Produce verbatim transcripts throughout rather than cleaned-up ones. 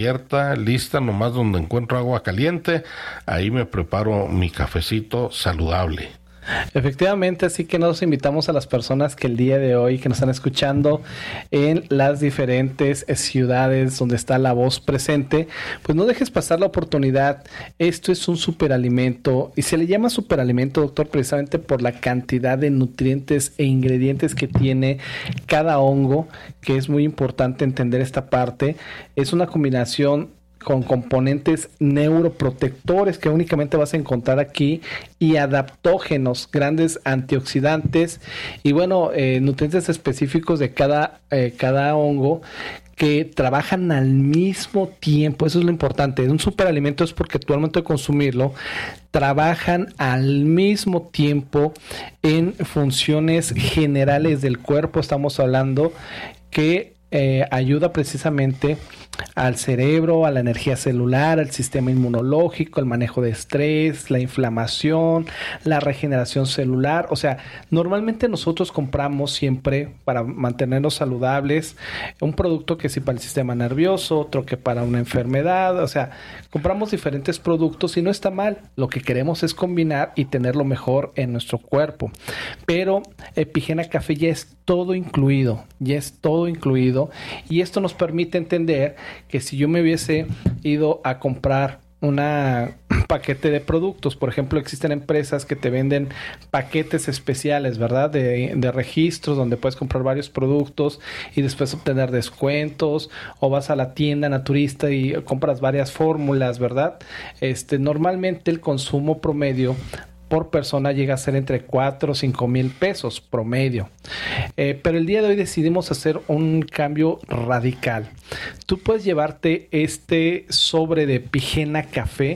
abierta, lista, nomás donde encuentro agua caliente, ahí me preparo mi cafecito saludable. Efectivamente, así que nos invitamos a las personas que el día de hoy que nos están escuchando en las diferentes ciudades donde está La Voz presente, pues no dejes pasar la oportunidad. Esto es un superalimento y se le llama superalimento, doctor, precisamente por la cantidad de nutrientes e ingredientes que tiene cada hongo, que es muy importante entender esta parte. Es una combinación con componentes neuroprotectores que únicamente vas a encontrar aquí y adaptógenos, grandes antioxidantes y bueno, eh, nutrientes específicos de cada, eh, cada hongo que trabajan al mismo tiempo. Eso es lo importante. Un superalimento es porque tú al momento de consumirlo trabajan al mismo tiempo en funciones generales del cuerpo. Estamos hablando que eh, ayuda precisamente al cerebro, a la energía celular, al sistema inmunológico, el manejo de estrés, la inflamación, la regeneración celular. O sea, normalmente nosotros compramos siempre para mantenernos saludables un producto que sí para el sistema nervioso, otro que para una enfermedad. O sea, compramos diferentes productos y no está mal. Lo que queremos es combinar y tener lo mejor en nuestro cuerpo. Pero Epigena Café ya es todo incluido, ya es todo incluido y esto nos permite entender que si yo me hubiese ido a comprar una paquete de productos, por ejemplo, existen empresas que te venden paquetes especiales, ¿verdad? De, de registros donde puedes comprar varios productos y después obtener descuentos, o vas a la tienda naturista y compras varias fórmulas, ¿verdad? Este, normalmente el consumo promedio por persona llega a ser entre cuatro o cinco mil pesos promedio. Eh, pero el día de hoy decidimos hacer un cambio radical. Tú puedes llevarte este sobre de Epigena Café,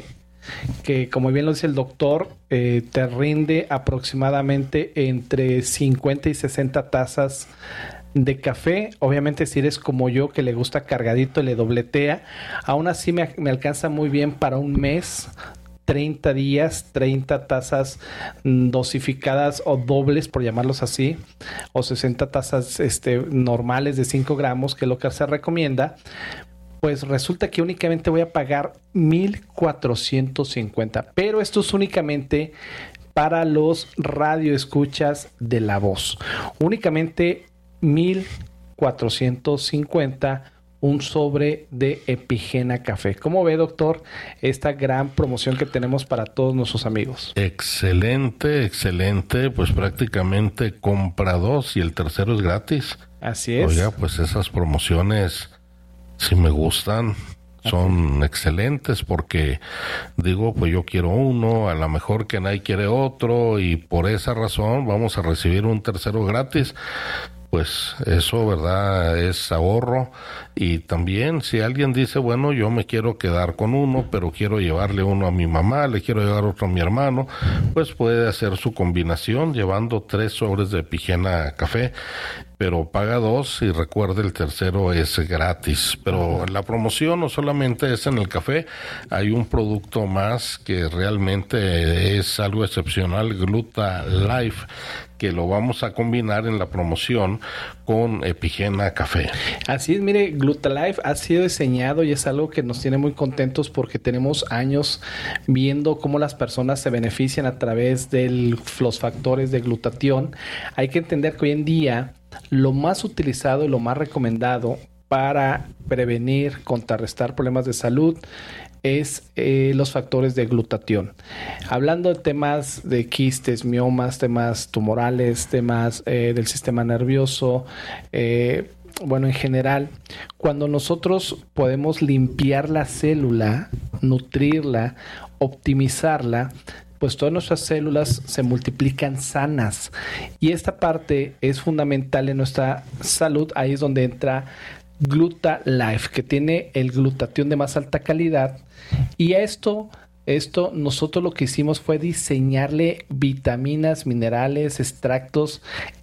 que como bien lo dice el doctor, eh, te rinde aproximadamente entre cincuenta y sesenta tazas de café. Obviamente si eres como yo que le gusta cargadito y le dobletea, aún así me, me alcanza muy bien para un mes. treinta días, treinta tazas dosificadas o dobles, por llamarlos así, o sesenta tazas este, normales de cinco gramos, que es lo que se recomienda. Pues resulta que únicamente voy a pagar mil cuatrocientos cincuenta, pero esto es únicamente para los radioescuchas de La Voz. Únicamente mil cuatrocientos cincuenta un sobre de Epigena Café. ¿Cómo ve, doctor, esta gran promoción que tenemos para todos nuestros amigos? Excelente, excelente. Pues prácticamente compra dos y el tercero es gratis. Así es. Oiga, pues esas promociones sí me gustan. Son excelentes porque digo, pues yo quiero uno, a lo mejor que nadie quiere otro y por esa razón vamos a recibir un tercero gratis. Pues eso, ¿verdad? Es ahorro. Y también si alguien dice, bueno, yo me quiero quedar con uno, pero quiero llevarle uno a mi mamá, le quiero llevar otro a mi hermano, pues puede hacer su combinación llevando tres sobres de Epigena Café, pero paga dos y recuerde el tercero es gratis. Pero la promoción no solamente es en el café, hay un producto más que realmente es algo excepcional, Gluta Life, que lo vamos a combinar en la promoción con Epigena Café. Así es, mire, Glutalife ha sido diseñado y es algo que nos tiene muy contentos porque tenemos años viendo cómo las personas se benefician a través de los factores de glutatión. Hay que entender que hoy en día lo más utilizado y lo más recomendado para prevenir, contrarrestar problemas de salud es eh, los factores de glutatión. Hablando de temas de quistes, miomas, temas tumorales, temas eh, del sistema nervioso, eh, bueno, en general, cuando nosotros podemos limpiar la célula, nutrirla, optimizarla, pues todas nuestras células se multiplican sanas. Y esta parte es fundamental en nuestra salud. Ahí es donde entra Gluta Life, que tiene el glutatión de más alta calidad. Y a esto, esto nosotros lo que hicimos fue diseñarle vitaminas, minerales, extractos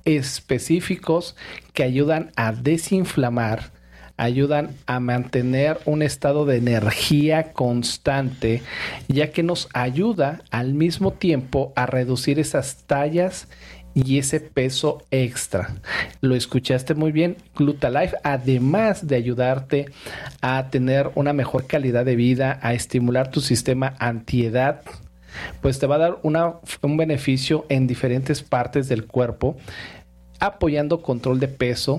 específicos que ayudan a desinflamar, ayudan a mantener un estado de energía constante, ya que nos ayuda al mismo tiempo a reducir esas tallas y ese peso extra. Lo escuchaste muy bien. Glutalife, además de ayudarte a tener una mejor calidad de vida, a estimular tu sistema antiedad, pues te va a dar una, un beneficio en diferentes partes del cuerpo, apoyando control de peso.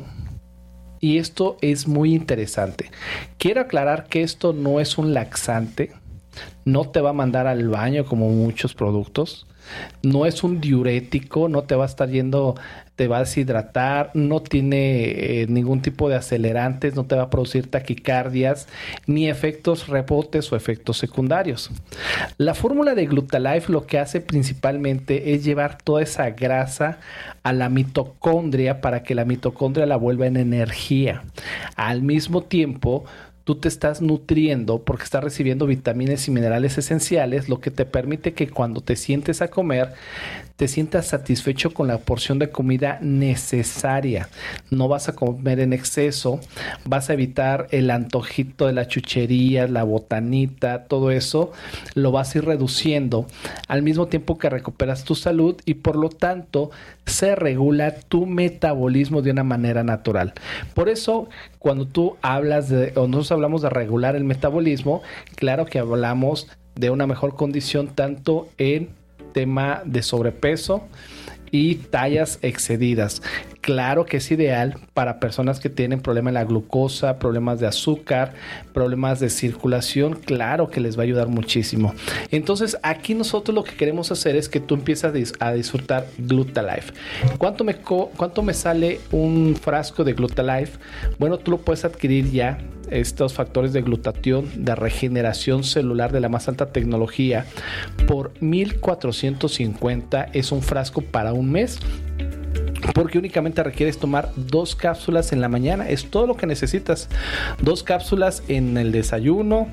Y esto es muy interesante. Quiero aclarar que esto no es un laxante, no te va a mandar al baño como muchos productos. No es un diurético, no te va a estar yendo, te va a deshidratar, no tiene eh, ningún tipo de acelerantes, no te va a producir taquicardias, ni efectos rebotes o efectos secundarios. La fórmula de Glutalife lo que hace principalmente es llevar toda esa grasa a la mitocondria para que la mitocondria la vuelva en energía. Al mismo tiempo, tú te estás nutriendo porque estás recibiendo vitaminas y minerales esenciales, lo que te permite que cuando te sientes a comer, te sientas satisfecho con la porción de comida necesaria. No vas a comer en exceso, vas a evitar el antojito de la chuchería, la botanita, todo eso, lo vas a ir reduciendo al mismo tiempo que recuperas tu salud y por lo tanto se regula tu metabolismo de una manera natural. Por eso, cuando tú hablas de, o nosotros hablamos de regular el metabolismo, claro que hablamos de una mejor condición tanto en tema de sobrepeso y tallas excedidas. Claro que es ideal para personas que tienen problemas en la glucosa, problemas de azúcar, problemas de circulación. Claro que les va a ayudar muchísimo. Entonces, aquí nosotros lo que queremos hacer es que tú empieces a disfrutar Glutalife. ¿Cuánto me, co- cuánto me sale un frasco de Glutalife? Bueno, tú lo puedes adquirir ya, estos factores de glutatión, de regeneración celular de la más alta tecnología, por mil cuatrocientos cincuenta. Es un frasco para un mes, porque únicamente requieres tomar dos cápsulas en la mañana. Es todo lo que necesitas. Dos cápsulas en el desayuno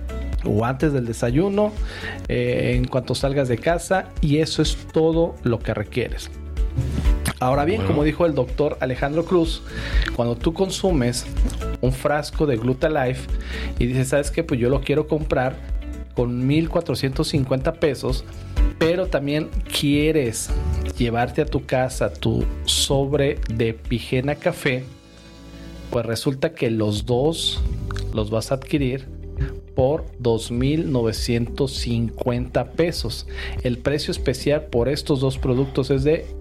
o antes del desayuno, eh, en cuanto salgas de casa, y eso es todo lo que requieres. Ahora bien, bueno, como dijo el doctor Alejandro Cruz, cuando tú consumes un frasco de Glutalife y dices, ¿sabes qué? Pues yo lo quiero comprar con mil cuatrocientos cincuenta pesos, pero también quieres llevarte a tu casa tu sobre de Pigena Café, pues resulta que los dos los vas a adquirir por dos mil novecientos cincuenta pesos. El precio especial por estos dos productos es de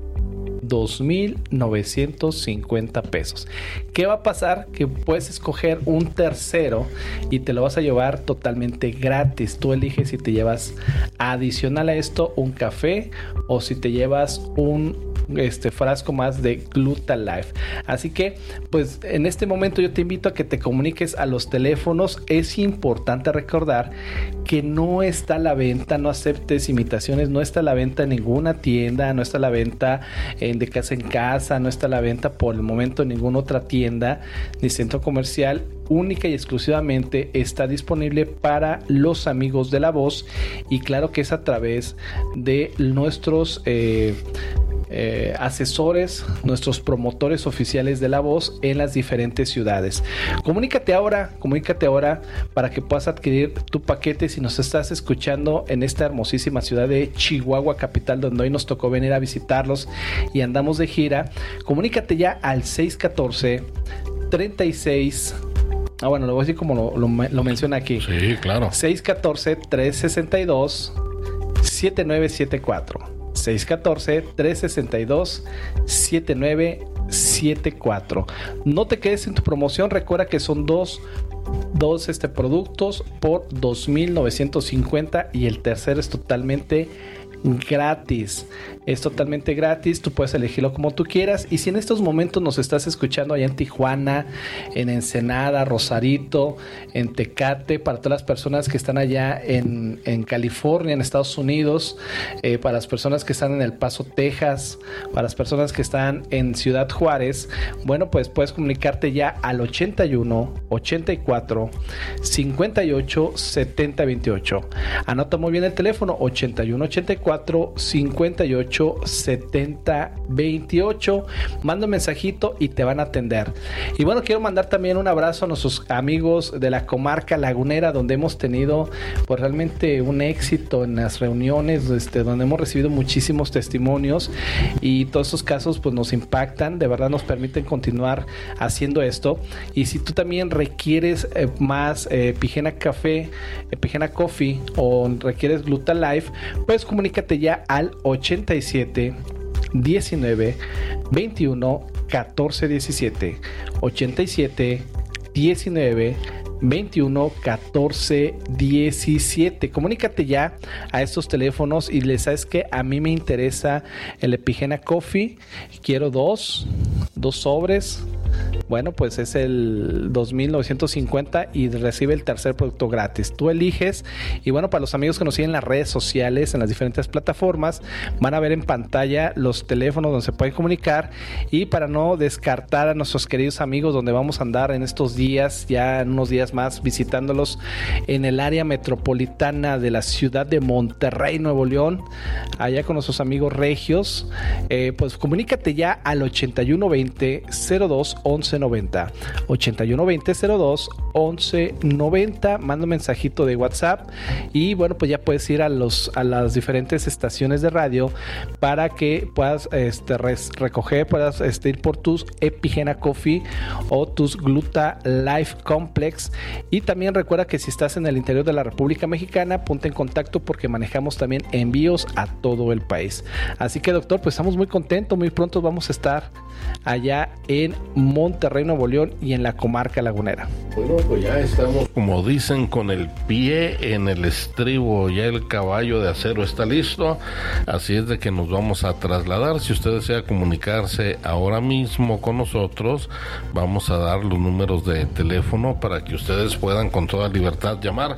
dos mil novecientos cincuenta pesos. ¿Qué va a pasar? Que puedes escoger un tercero y te lo vas a llevar totalmente gratis. Tú eliges si te llevas adicional a esto un café o si te llevas un este frasco más de Glutalife. Así que pues en este momento yo te invito a que te comuniques a los teléfonos. Es importante recordar que no está a la venta, no aceptes imitaciones, no está a la venta en ninguna tienda, no está a la venta en de casa en casa, no está a la venta por el momento en ninguna otra tienda ni centro comercial. Única y exclusivamente está disponible para los amigos de La Voz, y claro que es a través de nuestros eh, Eh, asesores, nuestros promotores oficiales de La Voz en las diferentes ciudades. Comunícate ahora, comunícate ahora para que puedas adquirir tu paquete si nos estás escuchando en esta hermosísima ciudad de Chihuahua capital, donde hoy nos tocó venir a visitarlos y andamos de gira. Comunícate ya al seis uno cuatro, treinta y seis. Ah, bueno, lo voy a decir como lo, lo, lo menciona aquí. Sí, claro. seis uno cuatro, tres seis dos, siete nueve siete cuatro. seis uno cuatro, tres seis dos, siete nueve siete cuatro. No te quedes sin tu promoción. Recuerda que son dos, dos este, productos por dos mil novecientos cincuenta y el tercero es totalmente gratis. Es totalmente gratis, tú puedes elegirlo como tú quieras. Y si en estos momentos nos estás escuchando allá en Tijuana, en Ensenada, Rosarito, en Tecate, para todas las personas que están allá en, en California, en Estados Unidos, eh, para las personas que están en El Paso, Texas, para las personas que están en Ciudad Juárez, bueno, pues puedes comunicarte ya al ochenta y uno, ochenta y cuatro, cincuenta y ocho, setenta veintiocho. Anota muy bien el teléfono: ochenta y uno, ochenta y cuatro, cuatro, cinco ocho, siete cero dos ocho. Manda un mensajito y te van a atender. Y bueno, quiero mandar también un abrazo a nuestros amigos de la comarca lagunera, donde hemos tenido pues realmente un éxito en las reuniones, este, donde hemos recibido muchísimos testimonios, y todos estos casos pues nos impactan, de verdad nos permiten continuar haciendo esto. Y si tú también requieres eh, más eh, Epigena Café, Epigena Coffee, o requieres Glutalife, pues comunícate ya al ochenta y siete, diecinueve, veintiuno, catorce, diecisiete. ochenta y siete, diecinueve, veintiuno, catorce, diecisiete. Comunícate ya a estos teléfonos y les sabes que a mí me interesa el Epigena Coffee. Quiero dos, dos sobres. Bueno, pues es el dos mil novecientos cincuenta y recibe el tercer producto gratis. Tú eliges. Y bueno, para los amigos que nos siguen en las redes sociales, en las diferentes plataformas, van a ver en pantalla los teléfonos donde se pueden comunicar. Y para no descartar a nuestros queridos amigos, donde vamos a andar en estos días, ya en unos días más, visitándolos en el área metropolitana de la ciudad de Monterrey, Nuevo León, allá con nuestros amigos regios, eh, pues comunícate ya al ochenta y uno veinte, cero dos, once noventa. ochenta y uno veinte, cero dos, once noventa. Manda un mensajito de WhatsApp y bueno, pues ya puedes ir a los a las diferentes estaciones de radio para que puedas este, res, recoger, puedas este, ir por tus Epigena Coffee o tus Gluta Life Complex. Y también recuerda que si estás en el interior de la República Mexicana, ponte en contacto porque manejamos también envíos a todo el país. Así que doctor, pues estamos muy contentos, muy pronto vamos a estar allá en Monterrey, Nuevo León y en la comarca lagunera. Bueno, pues ya estamos, como dicen, con el pie en el estribo, ya el caballo de acero está listo, así es de que nos vamos a trasladar. Si usted desea comunicarse ahora mismo con nosotros, vamos a dar los números de teléfono para que ustedes puedan con toda libertad llamar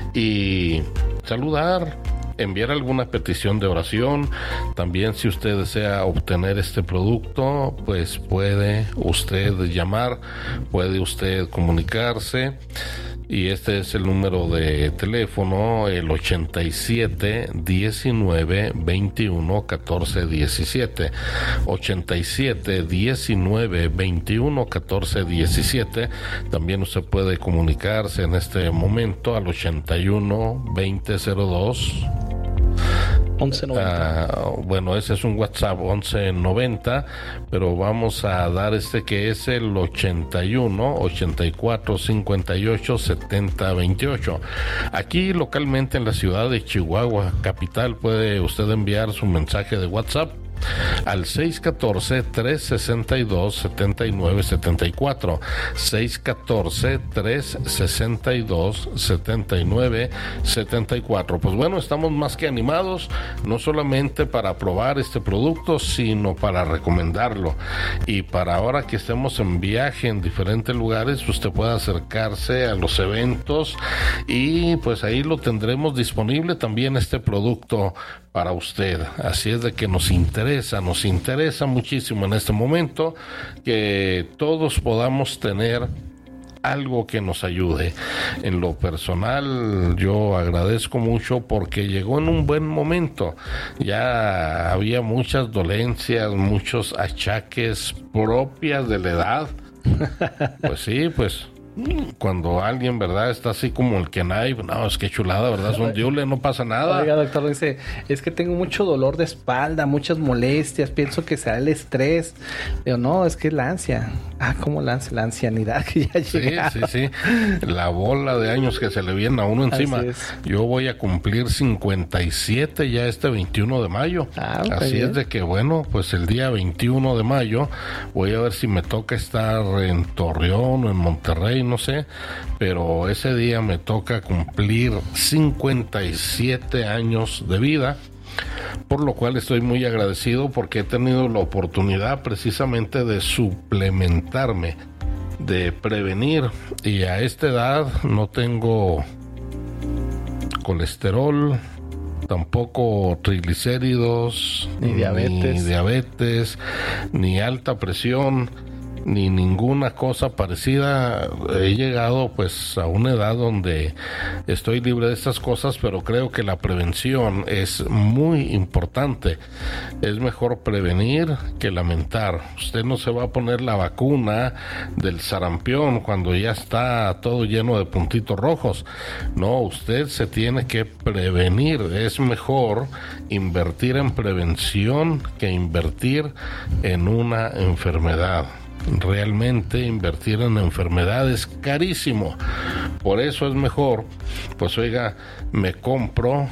y saludar, enviar alguna petición de oración. También, si usted desea obtener este producto, pues puede usted llamar, puede usted comunicarse. Y este es el número de teléfono, el ochenta y siete, diecinueve, veintiuno, catorce, diecisiete. ochenta y siete, diecinueve, veintiuno, catorce, diecisiete. También usted puede comunicarse en este momento al ochenta y uno, veinte, cero dos. once noventa. Uh, bueno, ese es un WhatsApp, once noventa, pero vamos a dar este que es el ochenta y uno, ochenta y cuatro, cincuenta y ocho, setenta, veintiocho. Aquí localmente en la ciudad de Chihuahua, capital, puede usted enviar su mensaje de WhatsApp al seis uno cuatro, tres seis dos, siete nueve siete cuatro. seis uno cuatro, tres seis dos, siete nueve siete cuatro. Pues bueno, estamos más que animados, no solamente para probar este producto, sino para recomendarlo. Y para ahora que estemos en viaje en diferentes lugares, usted puede acercarse a los eventos y pues ahí lo tendremos disponible también este producto para usted. Así es de que nos interesa, nos interesa muchísimo en este momento que todos podamos tener algo que nos ayude. En lo personal, yo agradezco mucho porque llegó en un buen momento. Ya había muchas dolencias, muchos achaques propias de la edad. Pues sí, pues cuando alguien, ¿verdad?, está así como el Kenai, no, es que chulada, ¿verdad? Son diule, no pasa nada. Oiga, doctor, dice, es que tengo mucho dolor de espalda, muchas molestias, pienso que será el estrés. Digo, no, es que es la ansia. Ah, ¿cómo la ansia? La ancianidad que ya llega. Sí, sí, sí. La bola de años que se le viene a uno encima. Así es. Yo voy a cumplir cincuenta y siete ya este veintiuno de mayo. Ah, así bien. Es de que, bueno, pues el día veintiuno de mayo voy a ver si me toca estar en Torreón o en Monterrey, no sé, pero ese día me toca cumplir cincuenta y siete años de vida, por lo cual estoy muy agradecido porque he tenido la oportunidad precisamente de suplementarme, de prevenir, y a esta edad no tengo colesterol, tampoco triglicéridos, ni diabetes, ni diabetes, ni alta presión. ni ninguna cosa parecida. He llegado pues a una edad donde estoy libre de estas cosas, pero creo que la prevención es muy importante. Es mejor prevenir que lamentar. Usted no se va a poner la vacuna del sarampión cuando ya está todo lleno de puntitos rojos. No, usted se tiene que prevenir. Es mejor invertir en prevención que invertir en una enfermedad. Realmente invertir en enfermedades es carísimo. Por eso es mejor, pues oiga, me compro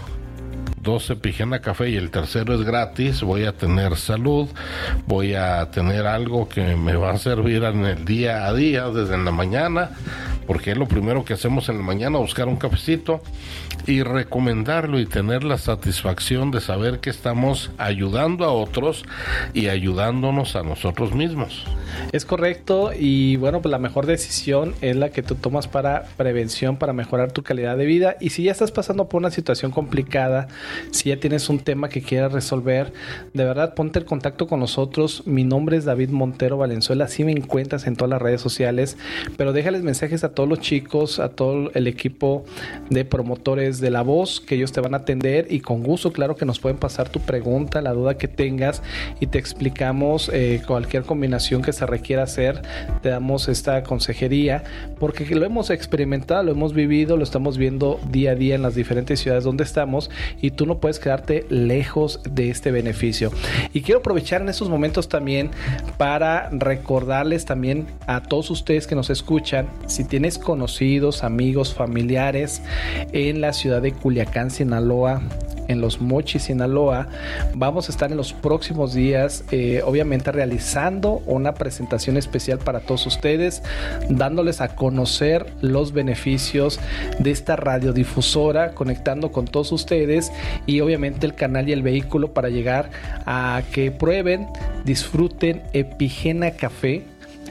dos Epigena Café y el tercero es gratis. Voy a tener salud, voy a tener algo que me va a servir en el día a día, desde en la mañana, porque es lo primero que hacemos en la mañana, buscar un cafecito y recomendarlo y tener la satisfacción de saber que estamos ayudando a otros y ayudándonos a nosotros mismos. Es correcto, y bueno, pues la mejor decisión es la que tú tomas para prevención, para mejorar tu calidad de vida. Y si ya estás pasando por una situación complicada, si ya tienes un tema que quieras resolver, de verdad ponte en contacto con nosotros. Mi nombre es David Montero Valenzuela, así me encuentras en todas las redes sociales, pero déjales mensajes a todos los chicos, a todo el equipo de promotores de La Voz, que ellos te van a atender, y con gusto, claro, que nos pueden pasar tu pregunta, la duda que tengas, y te explicamos eh, cualquier combinación que se requiera hacer. Te damos esta consejería porque lo hemos experimentado, lo hemos vivido, lo estamos viendo día a día en las diferentes ciudades donde estamos, y tú no puedes quedarte lejos de este beneficio. Y quiero aprovechar en estos momentos también para recordarles también a todos ustedes que nos escuchan, si tienes conocidos, amigos, familiares en la ciudad de Culiacán, Sinaloa, en Los Mochis, Sinaloa, vamos a estar en los próximos días, eh, obviamente realizando una presentación especial para todos ustedes, dándoles a conocer los beneficios de esta radiodifusora, conectando con todos ustedes, y obviamente el canal y el vehículo para llegar a que prueben, disfruten Epigena Café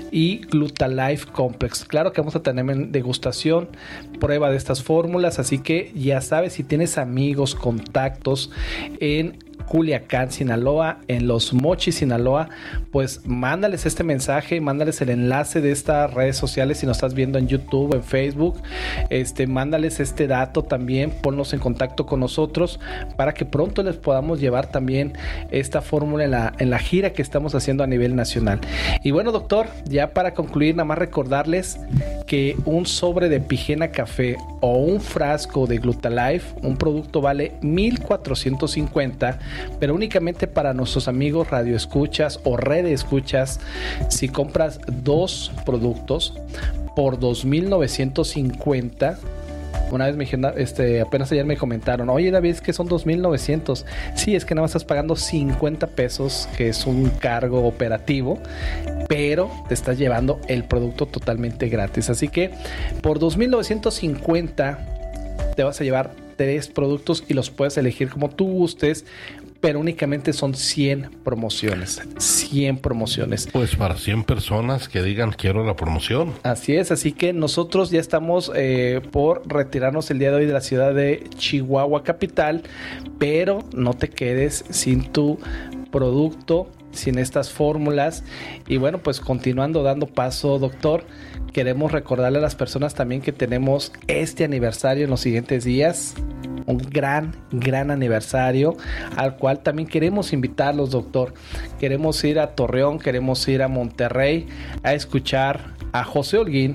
y Glutalife Complex. Claro que vamos a tener degustación, prueba de estas fórmulas, así que ya sabes, si tienes amigos, contactos en Culiacán, Sinaloa, en Los Mochis, Sinaloa, pues mándales este mensaje, mándales el enlace de estas redes sociales si nos estás viendo en YouTube, en Facebook, este, mándales este dato también, ponlos en contacto con nosotros para que pronto les podamos llevar también esta fórmula en la, en la gira que estamos haciendo a nivel nacional. Y bueno, doctor, ya para concluir, nada más recordarles que un sobre de Epigena Café o un frasco de Glutalife, un producto vale mil cuatrocientos cincuenta, pero únicamente para nuestros amigos radioescuchas o redescuchas. Si compras dos productos por dos mil novecientos cincuenta, una vez me dijeron, este, apenas ayer me comentaron, oye David, es que son dos mil novecientos. Sí, es que nada más estás pagando cincuenta pesos, que es un cargo operativo, pero te estás llevando el producto totalmente gratis. Así que por dos mil novecientos cincuenta te vas a llevar tres productos y los puedes elegir como tú gustes, pero únicamente son cien promociones. cien promociones. Pues para cien personas que digan quiero la promoción. Así es, así que nosotros ya estamos eh, por retirarnos el día de hoy de la ciudad de Chihuahua capital, pero no te quedes sin tu producto, sin estas fórmulas. Y bueno, pues continuando dando paso, doctor, queremos recordarle a las personas también que tenemos este aniversario en los siguientes días. Un gran, gran aniversario al cual también queremos invitarlos, doctor. Queremos ir a Torreón, queremos ir a Monterrey a escuchar a José Holguín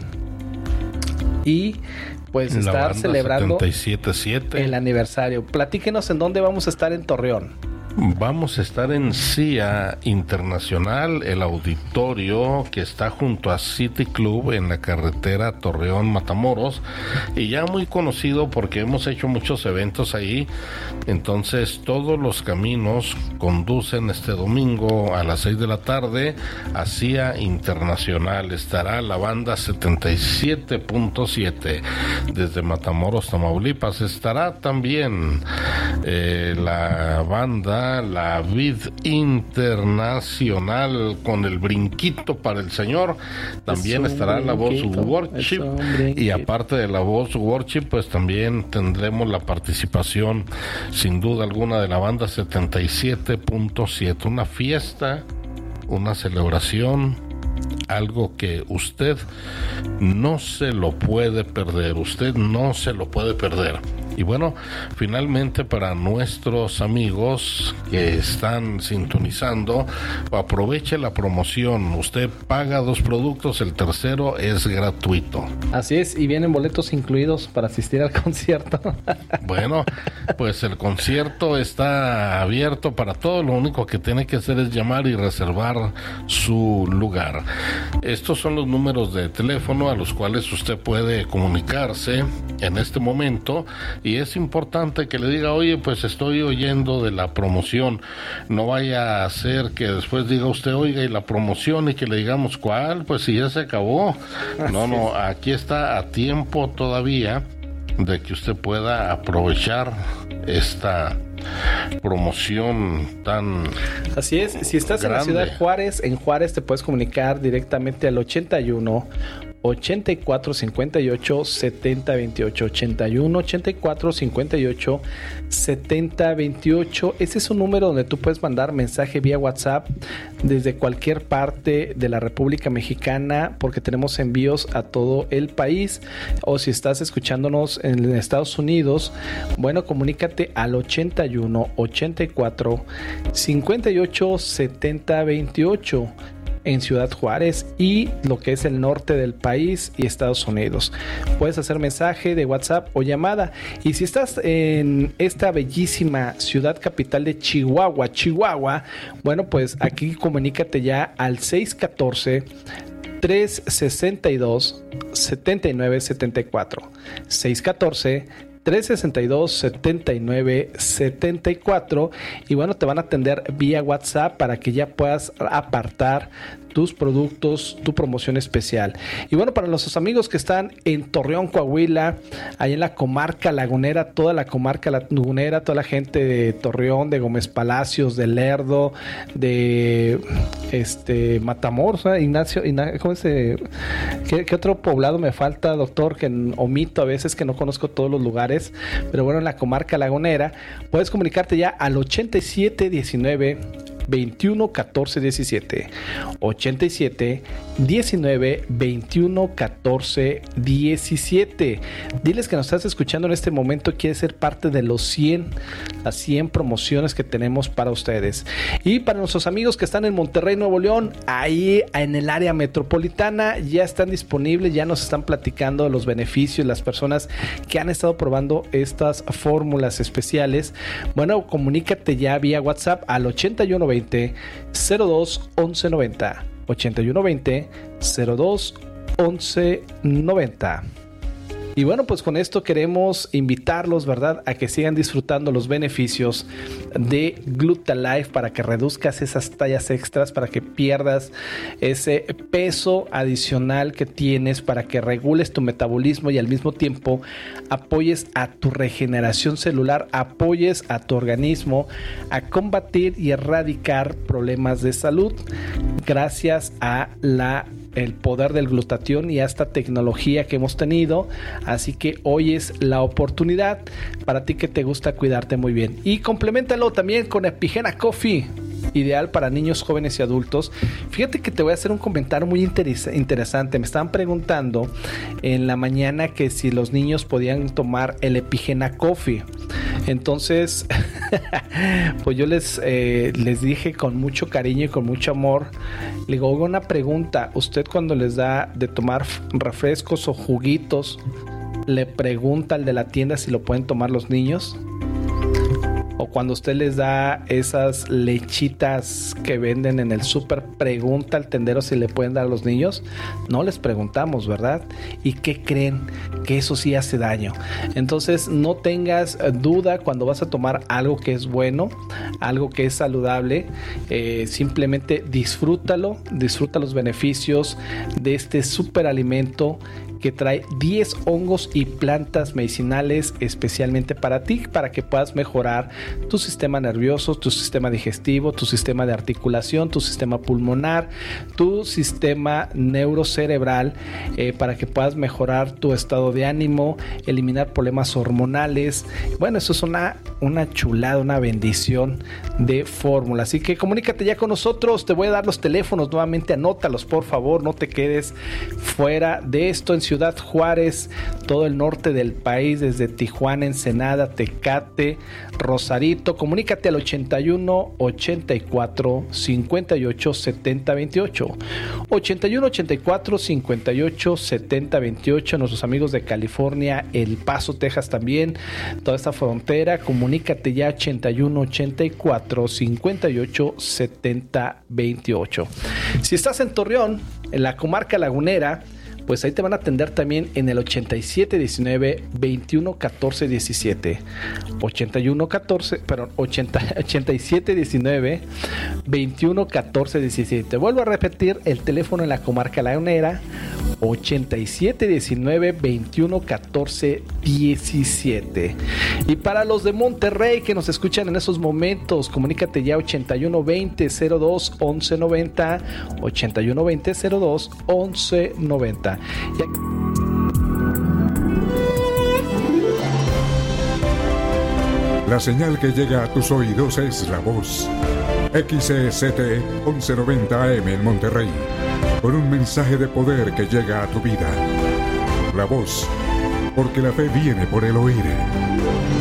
y pues la estar celebrando setenta y siete siete el aniversario. Platíquenos en dónde vamos a estar en Torreón. Vamos a estar en C I A Internacional, el auditorio que está junto a City Club en la carretera Torreón-Matamoros, y ya muy conocido porque hemos hecho muchos eventos ahí. Entonces todos los caminos conducen este domingo a las seis de la tarde a C I A Internacional. Estará la banda setenta y siete punto siete desde Matamoros, Tamaulipas. Estará también eh, la banda La Vid Internacional con el brinquito para el Señor. También estará la Voz Worship, y aparte de la Voz Worship, pues también tendremos la participación sin duda alguna de la banda setenta y siete punto siete. Una fiesta, una celebración algo que usted no se lo puede perder, usted no se lo puede perder. Y bueno, finalmente para nuestros amigos que están sintonizando, aproveche la promoción. Usted paga dos productos, el tercero es gratuito. Así es, y vienen boletos incluidos para asistir al concierto. Bueno, pues el concierto está abierto para todo. Lo único que tiene que hacer es llamar y reservar su lugar. Estos son los números de teléfono a los cuales usted puede comunicarse en este momento. Y es importante que le diga, oye, pues estoy oyendo de la promoción. No vaya a ser que después diga usted, oiga, y la promoción, y que le digamos, ¿cuál? Pues si ya se acabó. No, no, aquí está a tiempo todavía de que usted pueda aprovechar esta promoción tan Así es, si estás grande en la ciudad Juárez, en Juárez te puedes comunicar directamente al ochenta y uno, ochenta y cuatro, cincuenta y ocho, setenta, veintiocho, ochenta y uno, ochenta y cuatro, cincuenta y ocho, setenta, veintiocho. Ese es un número donde tú puedes mandar mensaje vía WhatsApp desde cualquier parte de la República Mexicana, porque tenemos envíos a todo el país. O si estás escuchándonos en Estados Unidos, bueno, comunícate al ochenta y uno, ochenta y cuatro, cincuenta y ocho, setenta, veintiocho en Ciudad Juárez y lo que es el norte del país y Estados Unidos. Puedes hacer mensaje de WhatsApp o llamada. Y si estás en esta bellísima ciudad capital de Chihuahua, Chihuahua, bueno, pues aquí comunícate ya al seis uno cuatro, tres seis dos, siete nueve siete cuatro. seis uno cuatro, tres seis dos, siete nueve siete cuatro, y bueno, te van a atender vía WhatsApp para que ya puedas apartar tus productos, tu promoción especial. Y bueno, para nuestros amigos que están en Torreón, Coahuila, ahí en la comarca lagunera, toda la comarca lagunera, toda la gente de Torreón, de Gómez Palacios, de Lerdo, de este Matamoros, ¿eh? Ignacio, Ignacio, ¿cómo se, ¿qué, qué otro poblado me falta, doctor? Que omito a veces, que no conozco todos los lugares, pero bueno, en la comarca lagunera puedes comunicarte ya al ochenta y siete diecinueve veintiuno catorce diecisiete, ochenta y siete diecinueve veintiuno catorce diecisiete. Diles que nos estás escuchando en este momento, quieres ser parte de los cien, las cien promociones que tenemos para ustedes. Y para nuestros amigos que están en Monterrey, Nuevo León, ahí en el área metropolitana, ya están disponibles, ya nos están platicando de los beneficios, las personas que han estado probando estas fórmulas especiales. Bueno, comunícate ya vía WhatsApp al ochenta y uno veinte, cero dos, once noventa, ochenta y uno veinte, cero dos, once noventa. Y bueno, pues con esto queremos invitarlos, ¿verdad?, a que sigan disfrutando los beneficios de Glutalife para que reduzcas esas tallas extras, para que pierdas ese peso adicional que tienes, para que regules tu metabolismo y al mismo tiempo apoyes a tu regeneración celular, apoyes a tu organismo a combatir y erradicar problemas de salud gracias a la el poder del glutatión y a esta tecnología que hemos tenido. Así que hoy es la oportunidad para ti que te gusta cuidarte muy bien. Y compleméntalo también con Epigena Coffee, ideal para niños, jóvenes y adultos. Fíjate que te voy a hacer un comentario muy interes- interesante. Me estaban preguntando en la mañana que si los niños podían tomar el Epigena Coffee. Entonces, pues yo les, eh, les dije con mucho cariño y con mucho amor, le digo, una pregunta, ¿usted cuando les da de tomar refrescos o juguitos, le pregunta al de la tienda si lo pueden tomar los niños? O cuando usted les da esas lechitas que venden en el súper, pregunta al tendero si le pueden dar a los niños. No les preguntamos, ¿verdad? ¿Y qué creen? Que eso sí hace daño. Entonces no tengas duda cuando vas a tomar algo que es bueno, algo que es saludable. Eh, simplemente disfrútalo, disfruta los beneficios de este súper alimento que trae diez hongos y plantas medicinales especialmente para ti, para que puedas mejorar tu sistema nervioso, tu sistema digestivo, tu sistema de articulación, tu sistema pulmonar, tu sistema neurocerebral, eh, para que puedas mejorar tu estado de ánimo, eliminar problemas hormonales. Bueno, eso es una, una chulada, una bendición de fórmula. Así que comunícate ya con nosotros. Te voy a dar los teléfonos nuevamente, anótalos por favor, no te quedes fuera de esto. En Ciudad Juárez, todo el norte del país, desde Tijuana, Ensenada, Tecate, Rosarito, comunícate al ochenta y uno, ochenta y cuatro, cincuenta y ocho, setenta, veintiocho, ochenta y uno, ochenta y cuatro, cincuenta y ocho, setenta, veintiocho. Nuestros amigos de California, El Paso, Texas también, toda esta frontera, comunícate ya, ochenta y uno, ochenta y cuatro, cincuenta y ocho, setenta, veintiocho. Si estás en Torreón, en la comarca lagunera, pues ahí te van a atender también en el ochenta y siete diecinueve, veintiuno catorce diecisiete. ochenta y uno catorce, perdón, ochenta, ochenta y siete diecinueve, veintiuno catorce diecisiete. Vuelvo a repetir el teléfono en la comarca lagunera, ochenta y siete diecinueve, veintiuno catorce diecisiete. Y para los de Monterrey que nos escuchan en esos momentos, comunícate ya, ochenta y uno veinte, cero dos, once noventa, ochenta y uno veinte, cero dos, once noventa. La señal que llega a tus oídos es La Voz. X E C T once noventa A M en Monterrey, con un mensaje de poder que llega a tu vida. La Voz, porque la fe viene por el oír.